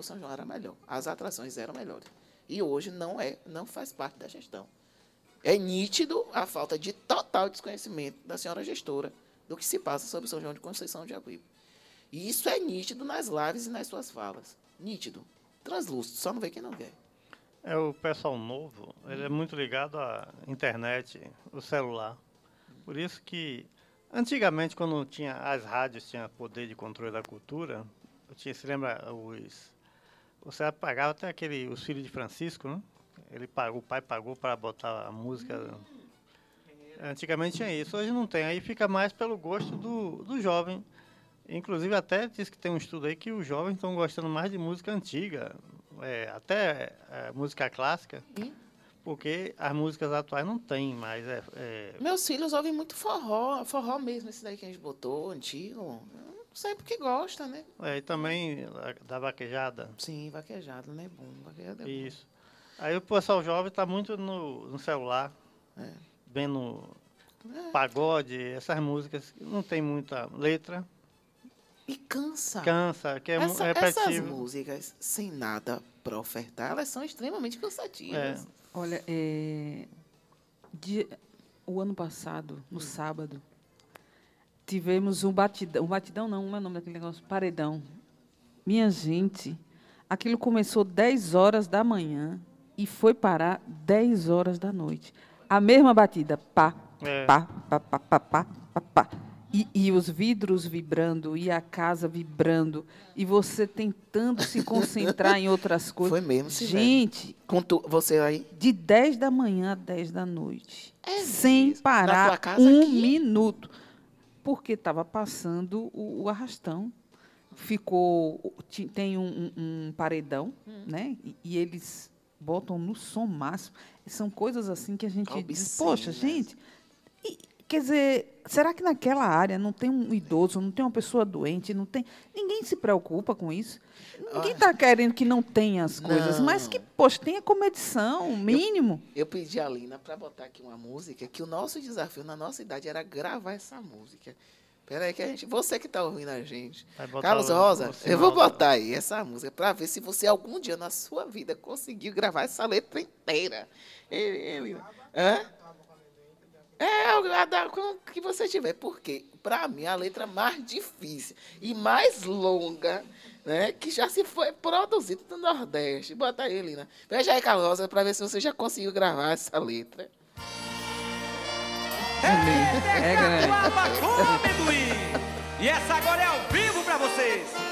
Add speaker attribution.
Speaker 1: o São João era melhor. As atrações eram melhores. E hoje não faz parte da gestão. É nítido a falta de total desconhecimento da senhora gestora do que se passa sobre São João de Conceição de Jacuípe. E isso é nítido nas lives e nas suas falas. Nítido. Translúcido, só não vê quem não vê.
Speaker 2: O pessoal novo, ele é muito ligado à internet, o celular. Por isso que, antigamente, quando tinha as rádios, tinha poder de controle da cultura, se lembra, você pagava até os filhos de Francisco, né? O pai pagou para botar a música. Antigamente tinha isso, hoje não tem. Aí fica mais pelo gosto do jovem. Inclusive, até diz que tem um estudo aí que os jovens estão gostando mais de música antiga, até música clássica, porque as músicas atuais não tem mais.
Speaker 1: Meus filhos ouvem muito forró mesmo, esse daí que a gente botou, antigo. Não sei porque gosta, né?
Speaker 2: E também da vaquejada.
Speaker 1: Sim, vaquejada, né? Bom, vaquejada é bom.
Speaker 2: Isso. Aí o pessoal jovem está muito no celular, vendo pagode, essas músicas que não tem muita letra.
Speaker 1: E cansa.
Speaker 2: Cansa, que é repetitivo.
Speaker 1: Essas músicas, sem nada para ofertar, elas são extremamente cansativas.
Speaker 3: Olha, o ano passado, no sábado, tivemos um batidão não, como é o nome daquele negócio? Paredão. Minha gente, aquilo começou 10 horas da manhã e foi parar 10 horas da noite. A mesma batida, pá, pá, pá, pá, pá, pá, pá, pá. E os vidros vibrando, e a casa vibrando, e você tentando se concentrar em outras coisas.
Speaker 1: Foi mesmo,
Speaker 3: gente.
Speaker 1: Você aí?
Speaker 3: De 10 da manhã a 10 da noite. Sem
Speaker 1: mesmo?
Speaker 3: parar
Speaker 1: Na tua casa
Speaker 3: um
Speaker 1: aqui?
Speaker 3: minuto. Porque estava passando o arrastão. Tem um paredão, né? E eles botam no som máximo. São coisas assim que a gente diz, poxa, gente... Quer dizer, será que naquela área não tem um idoso, não tem uma pessoa doente, não tem... Ninguém se preocupa com isso. Ninguém está querendo que não tenha as coisas, mas que, poxa, tenha como edição, mínimo.
Speaker 1: Eu pedi a Lina para botar aqui uma música, que o nosso desafio na nossa idade era gravar essa música. Espera aí que você que está ouvindo a gente. Carlos Rosa, eu vou botar aí essa música para ver se você algum dia na sua vida conseguiu gravar essa letra inteira. Com que você tiver. Porque, para mim, a letra mais difícil e mais longa, né, que já se foi produzida no Nordeste. Bota aí, Lina. Veja aí, Carlos, para ver se você já conseguiu gravar essa letra.
Speaker 4: É grande. E essa agora é ao vivo para vocês.